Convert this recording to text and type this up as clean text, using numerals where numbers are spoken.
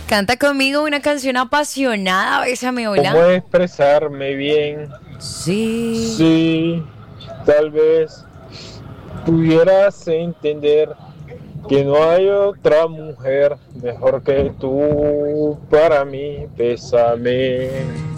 Canta conmigo una canción apasionada, bésame, ¿Cómo hola. expresarme bien? Sí. Sí, tal vez pudieras entender que no hay otra mujer mejor que tú para mí. Bésame.